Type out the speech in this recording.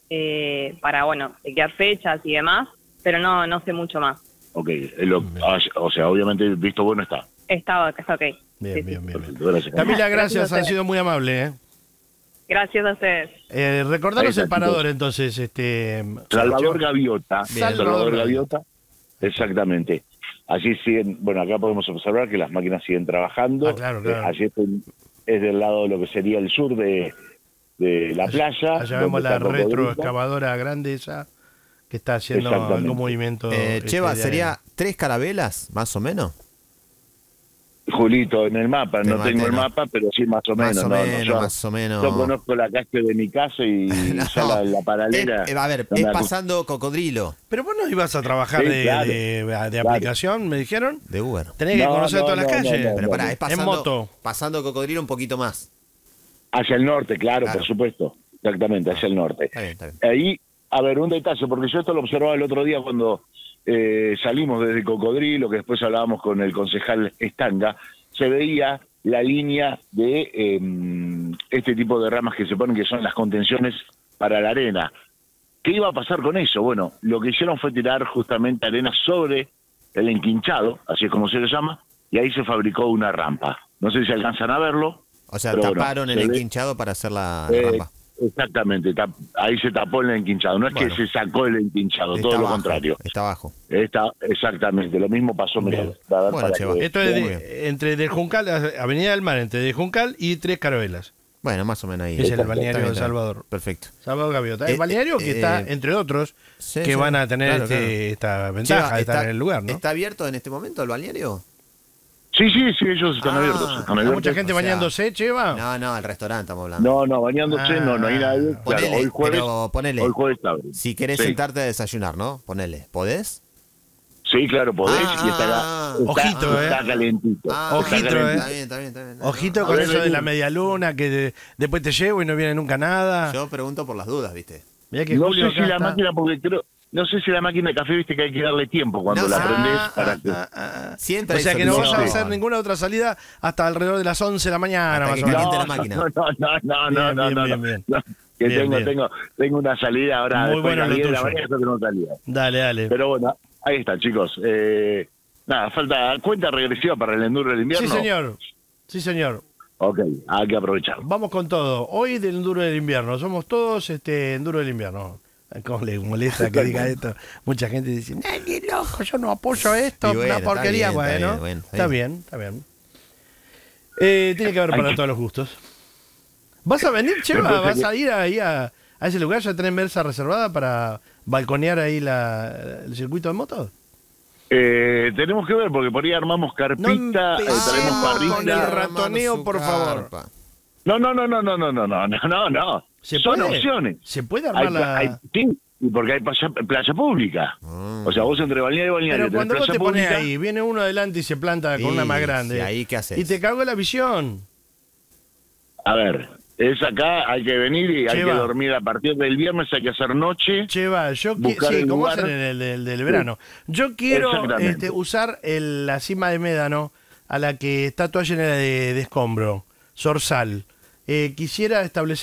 para, bueno, chequear fechas y demás, pero no sé mucho más. Ok, o sea, obviamente el visto bueno está. Está ok. Bien, Sí, bien, sí. bien. Perfecto, gracias. Camila, gracias, Gracias a han ustedes. sido muy amables. Gracias a ustedes. Recordaros Ahí el está, parador, chicos. entonces. Salvador Gaviota. Bien. Salvador Gaviota. Exactamente. Allí siguen, bueno, acá podemos observar que las máquinas siguen trabajando. Ah, claro, claro. Allí es del lado de lo que sería el sur de la playa. Allá vemos donde la está Cocodrilo. retroexcavadora grande esa que está haciendo Exactamente. algún movimiento. Cheva, de ¿sería arena. 3 carabelas, más o menos? Julito, en el mapa, no tengo el no. mapa, pero sí más o menos. Más o no, menos, yo, más o menos. yo conozco la calle de mi casa y No. ya la paralela. A ver, no es me pasando Cocodrilo Pero vos no ibas a trabajar Sí, de, claro, de claro. aplicación, me dijeron. de Uber. Tenés que No, conocer no, todas las no, calles. no, no. Pero pará, es En moto. pasando Cocodrilo un poquito más. Hacia el norte, claro, Claro. por supuesto. Exactamente, hacia el norte. Está bien, está bien. Ahí, a ver, un detalle, porque yo esto lo observaba el otro día cuando salimos desde Cocodrilo, que después hablábamos con el concejal Estanga, se veía la línea de este tipo de ramas que se ponen, que son las contenciones para la arena. ¿Qué iba a pasar con eso? Bueno, lo que hicieron fue tirar justamente arena sobre el enquinchado, así es como se le llama, y ahí se fabricó una rampa. No sé si alcanzan a verlo. O sea, Pero bueno, taparon el se ve- enquinchado para hacer la rampa. Exactamente, ahí se tapó el enquinchado. No es Bueno. que se sacó el enquinchado, Está todo lo abajo, contrario. Está abajo. Exactamente, lo mismo pasó. Mirá, Bien. a ver, Bueno, para Cheva. que- Esto es Muy bien. entre del Juncal, Avenida del Mar, entre del Juncal y Tres Carabelas. Bueno, más o menos ahí. Es el Está balneario bien, de está bien. Salvador. Perfecto. Salvador Gaviota. El balneario que está, entre otros, Sí, que sí, van a tener claro, claro. esta ventaja Cheva, de estar en el lugar, ¿no? ¿Está abierto en este momento el balneario? Sí, ellos están abiertos. Están ¿Hay abiertos. mucha gente o sea, bañándose, Cheva? No, el restaurante estamos hablando. No, bañándose, no hay nadie. Claro, Ponele, hoy jueves, pero ponele. hoy jueves está. Si querés Sí. sentarte a desayunar, ¿no? Ponele. ¿Podés? Sí, claro, podés. Ah, y está, ojito, está calentito. Ojito, está calentito. Está bien. Ojito A con ver, eso de vení. la media luna, que después te llevo y no viene nunca nada. Yo pregunto por las dudas, ¿viste? Mirá que No Julio sé si acá la está. máquina, porque creo, no sé si la máquina de café, viste que hay que darle tiempo cuando No, la ah, prendés para que... Siempre O hay sea que no vas a solución. hacer ninguna otra salida hasta alrededor de las 11 de la mañana, Hasta más que o menos. caliente la máquina. Bien. No, que Bien, bien. tengo una salida ahora Muy después de bueno las lo 10 de la tuyo. mañana, yo tengo salida. Dale. Pero bueno, ahí está, chicos. Nada, falta cuenta regresiva para el enduro del invierno. Sí, señor. Ok, hay que aprovechar. Vamos con todo. Hoy del enduro del invierno. Somos todos enduro del invierno. ¿Cómo le molesta que diga esto? Mucha gente dice, ni loco, yo no apoyo esto, Y bueno, una está porquería. bien, está Bueno, bien, está bien. Tiene que haber para todos los gustos. ¿Vas a venir, Cheva? ¿Vas a ir ahí a ese lugar? ¿Ya tenés mesa reservada para balconear ahí el circuito de motos? Tenemos que ver, porque por ahí armamos carpita, tenemos parrilla. con el ratoneo, por favor. No. Son opciones. ¿Se puede armar la...? Sí, porque hay playa pública. O sea, vos entre balneario y balneario Pero cuando tenés vos te playa pones pública. ahí, viene uno adelante y se planta con una más grande. ¿Y ahí qué haces? Y te cago la visión. A ver, es acá, hay que venir y hay Cheva. que dormir a partir del viernes, hay que hacer noche. Cheva, Buscar sí, el como lugar. hacen en el del verano. Yo quiero Exactamente. usar la cima de Médano a la que está toda llena de escombro, zorzal. Quisiera establecer